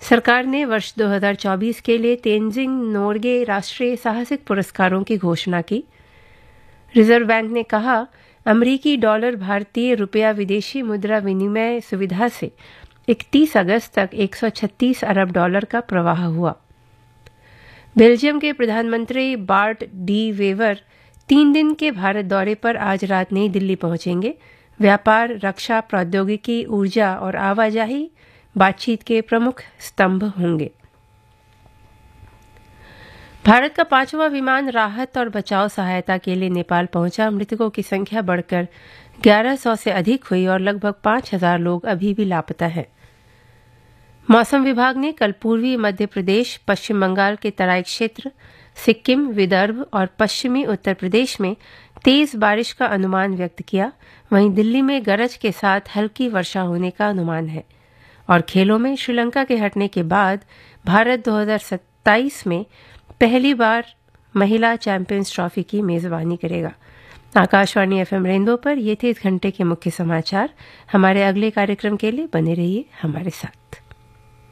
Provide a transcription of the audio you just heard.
सरकार ने वर्ष 2024 के लिए तेनजिंग नोर्गे राष्ट्रीय साहसिक पुरस्कारों की घोषणा की। रिजर्व बैंक ने कहा, अमेरिकी डॉलर भारतीय रुपया विदेशी मुद्रा विनिमय सुविधा से 31 अगस्त तक 136 अरब डॉलर का प्रवाह हुआ। बेल्जियम के प्रधानमंत्री बार्ट डी वेवर 3 दिन के भारत दौरे पर आज रात नई दिल्ली पहुंचेंगे। व्यापार, रक्षा, प्रौद्योगिकी, ऊर्जा और आवाजाही बातचीत के प्रमुख स्तंभ होंगे। भारत का 5वां विमान राहत और बचाव सहायता के लिए नेपाल पहुंचा। मृतकों की संख्या बढ़कर 1100 से अधिक हुई और लगभग 5000 लोग अभी भी लापता हैं। मौसम विभाग ने कल पूर्वी मध्य प्रदेश, पश्चिम बंगाल के तराई क्षेत्र, सिक्किम, विदर्भ और पश्चिमी उत्तर प्रदेश में तेज बारिश का अनुमान व्यक्त किया। वहीं दिल्ली में गरज के साथ हल्की वर्षा होने का अनुमान है। और खेलों में श्रीलंका के हटने के बाद भारत 2027 में पहली बार महिला चैंपियंस ट्रॉफी की मेजबानी करेगा। आकाशवाणी FM रेनबो पर ये थे इस घंटे के मुख्य समाचार। हमारे अगले कार्यक्रम के लिए बने रहिए हमारे साथ।